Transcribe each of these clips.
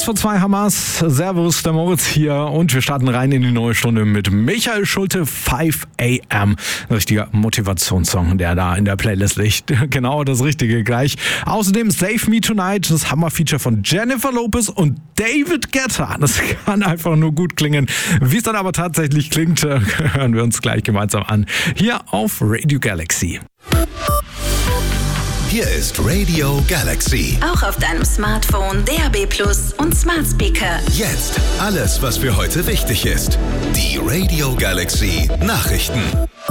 Kurz vor 2 Hamas. Servus, der Moritz hier und wir starten rein in die neue Stunde mit Michael Schulte, 5 AM. Ein richtiger Motivationssong, der da in der Playlist liegt. Genau das Richtige gleich. Außerdem Save Me Tonight, das Hammer-Feature von Jennifer Lopez und David Guetta. Das kann einfach nur gut klingen. Wie es dann aber tatsächlich klingt, hören wir uns gleich gemeinsam an. Hier auf Radio Galaxy. Hier ist Radio Galaxy. Auch auf deinem Smartphone, DAB+ und Smart Speaker. Jetzt alles, was für heute wichtig ist. Die Radio Galaxy Nachrichten.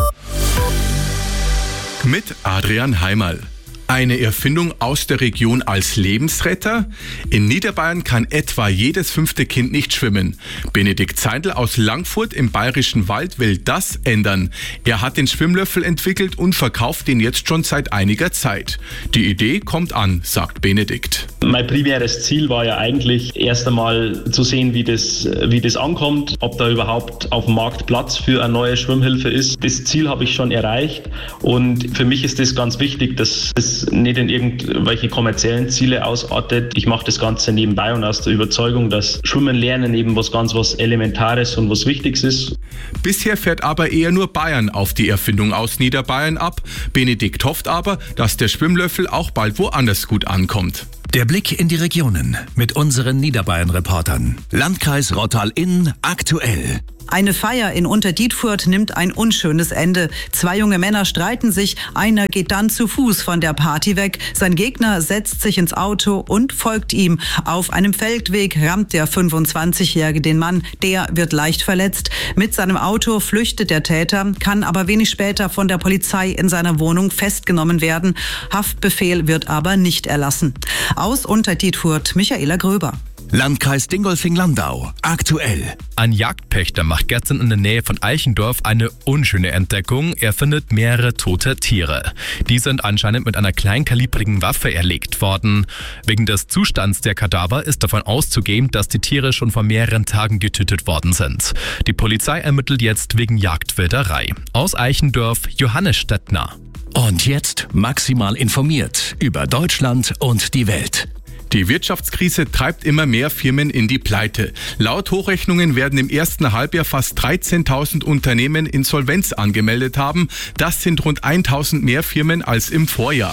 Mit Adrian Heimerl. Eine Erfindung aus der Region als Lebensretter? In Niederbayern kann etwa jedes 5. Kind nicht schwimmen. Benedikt Zeindl aus Langfurt im Bayerischen Wald will das ändern. Er hat den Schwimmlöffel entwickelt und verkauft ihn jetzt schon seit einiger Zeit. Die Idee kommt an, sagt Benedikt. Mein primäres Ziel war ja eigentlich erst einmal zu sehen, wie das ankommt, ob da überhaupt auf dem Markt Platz für eine neue Schwimmhilfe ist. Das Ziel habe ich schon erreicht und für mich ist das ganz wichtig, dass es nicht in irgendwelche kommerziellen Ziele ausartet. Ich mache das Ganze nebenbei und aus der Überzeugung, dass Schwimmen lernen eben was Elementares und was Wichtiges ist. Bisher fährt aber eher nur Bayern auf die Erfindung aus Niederbayern ab. Benedikt hofft aber, dass der Schwimmlöffel auch bald woanders gut ankommt. Der Blick in die Regionen mit unseren Niederbayern-Reportern. Landkreis Rottal-Inn aktuell. Eine Feier in Unterdietfurt nimmt ein unschönes Ende. 2 junge Männer streiten sich, einer geht dann zu Fuß von der Party weg. Sein Gegner setzt sich ins Auto und folgt ihm. Auf einem Feldweg rammt der 25-Jährige den Mann. Der wird leicht verletzt. Mit seinem Auto flüchtet der Täter, kann aber wenig später von der Polizei in seiner Wohnung festgenommen werden. Haftbefehl wird aber nicht erlassen. Aus Unterdietfurt, Michaela Gröber. Landkreis Dingolfing-Landau aktuell. Ein Jagdpächter macht gestern in der Nähe von Eichendorf eine unschöne Entdeckung. Er findet mehrere tote Tiere. Die sind anscheinend mit einer kleinkalibrigen Waffe erlegt worden. Wegen des Zustands der Kadaver ist davon auszugehen, dass die Tiere schon vor mehreren Tagen getötet worden sind. Die Polizei ermittelt jetzt wegen Jagdwilderei. Aus Eichendorf, Johannes Stettner. Und jetzt maximal informiert über Deutschland und die Welt. Die Wirtschaftskrise treibt immer mehr Firmen in die Pleite. Laut Hochrechnungen werden im ersten Halbjahr fast 13.000 Unternehmen Insolvenz angemeldet haben. Das sind rund 1.000 mehr Firmen als im Vorjahr.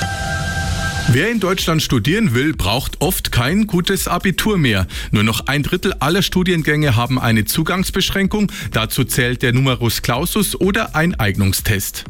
Wer in Deutschland studieren will, braucht oft kein gutes Abitur mehr. Nur noch 1/3 aller Studiengänge haben eine Zugangsbeschränkung. Dazu zählt der Numerus Clausus oder ein Eignungstest.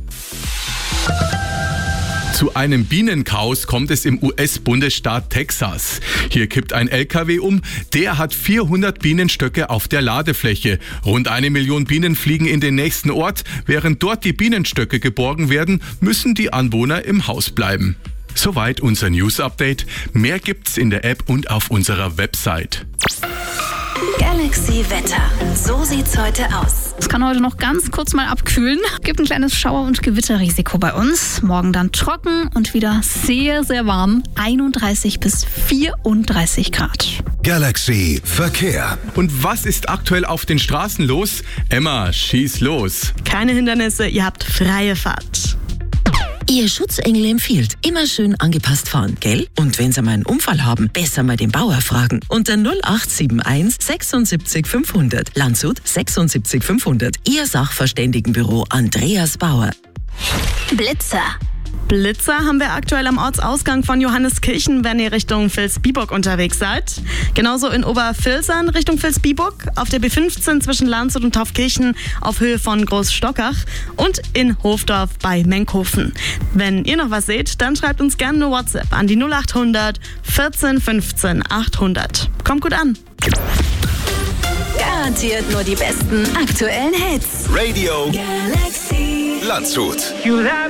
Zu einem Bienenchaos kommt es im US-Bundesstaat Texas. Hier kippt ein LKW um, der hat 400 Bienenstöcke auf der Ladefläche. Rund 1 Million Bienen fliegen in den nächsten Ort. Während dort die Bienenstöcke geborgen werden, müssen die Anwohner im Haus bleiben. Soweit unser News-Update. Mehr gibt's in der App und auf unserer Website. Galaxy Wetter. So sieht's heute aus. Es kann heute noch ganz kurz mal abkühlen. Gibt ein kleines Schauer- und Gewitterrisiko bei uns. Morgen dann trocken und wieder sehr, sehr warm. 31 bis 34 Grad. Galaxy Verkehr. Und was ist aktuell auf den Straßen los? Emma, schieß los. Keine Hindernisse, ihr habt freie Fahrt. Ihr Schutzengel empfiehlt, immer schön angepasst fahren, gell? Und wenn Sie mal einen Unfall haben, besser mal den Bauer fragen. Unter 0871 76 500. Landshut 76 500. Ihr Sachverständigenbüro Andreas Bauer. Blitzer. Blitzer haben wir aktuell am Ortsausgang von Johanneskirchen, wenn ihr Richtung Vilsbiburg unterwegs seid. Genauso in Obervilsern Richtung Vilsbiburg, auf der B15 zwischen Landshut und Taufkirchen auf Höhe von Großstockach und in Hofdorf bei Menkhofen. Wenn ihr noch was seht, dann schreibt uns gerne eine WhatsApp an die 0800 14 15 800. Kommt gut an. Garantiert nur die besten aktuellen Hits. Radio Galaxy. Landshut.